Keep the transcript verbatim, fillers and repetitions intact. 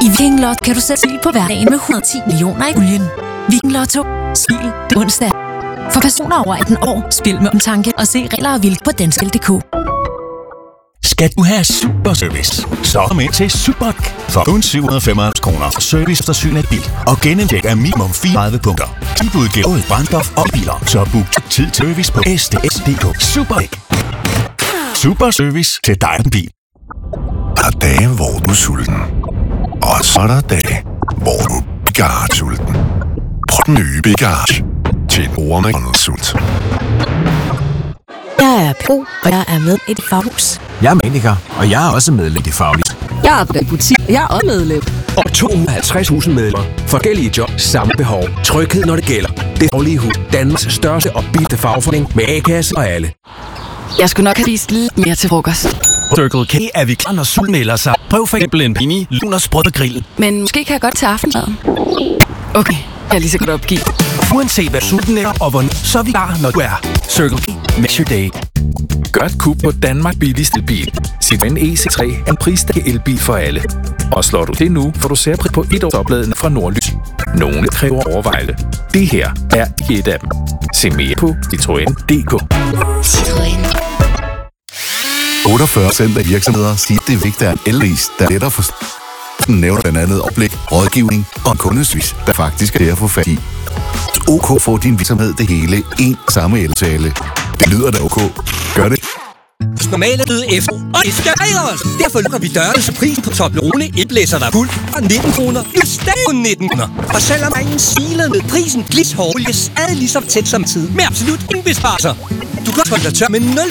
I Viking Lotto kan du sætte sil på hverdagen med et hundrede og ti millioner i puljen. Viking Lotto. Spil det onsdag. For personer over atten år, spil med omtanke og se regler og vilkår på danskspil punktum d k. Skal du have super service, så kom ind til Supok for kun syv hundrede og femoghalvfems kroner. Service efter syn af bil og gennemtjek af minimum fireogtredive punkter. Tilbud gælder både brændstof og biler, så book tid til service på s t s punktum d k. Supok. Super service til dig og din bil. Der er dage, hvor du er sulten. Og så er der dage, hvor du er bigar-sulten. Prøv den nye Bigage til en ormagåndelsult. Jeg er Pro, og jeg er med i Det Faghus. Jeg er maniker, og jeg er også medlem i Fagligt. Jeg arbejder i butik, og jeg er også medlem. Og to hundrede og halvtreds tusind medlemmer. Forskellige job, samme behov. Tryghed, når det gælder. Det Faglige Hus. Danmarks største og billigste fagforening med A-kasse og alle. Jeg skulle nok have vist lidt mere til frokost. Circle K er vi klar, når solen melder sig. Prøv for eksempel en pini, luner brød og grillen. Men måske kan jeg godt til aftensmaden. Okay, jeg er lige så godt opgive. Uanset hvad sulten er og hvornår, så er vi klar, når du er. Circle K makes your day. Gør et kub på Danmark billigste bil. Citroën E C tre er en prisstærk elbil for alle. Og slår du det nu, får du særpris på et års opladende fra Nordlys. Nogle kræver overvejle. Det her er et af dem. Se mere på Citroën punktum d k. Citroën. otteogfyrre procent af virksomheder siger, det er vigtigt at elpris, der er lettere for den nævner blandt andet oplæg, rådgivning og en kundeservice, der faktisk er der at få fat i. OK får din virksomhed det hele en samme eltale. Det lyder da OK. Gør det. Normalt er det efter, og det skal os. Derfor lukker vi dørene, så prisen på Toblerone indblæser der guld og nitten kroner. Nu stadig nitten kroner. Og selvom ingen siler med prisen glishårlige stadig lige så tæt som tid. Med absolut ingen besparelser. Du kan også holde dig tør med nul